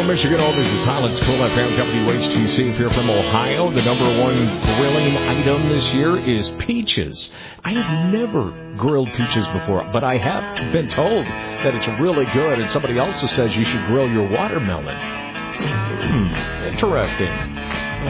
Michigan. All this is Highlands Cool FM WHTC here from Ohio. The number one grilling item this year is peaches. I have never grilled peaches before, but I have been told that it's really good, and somebody also says you should grill your watermelon. Interesting.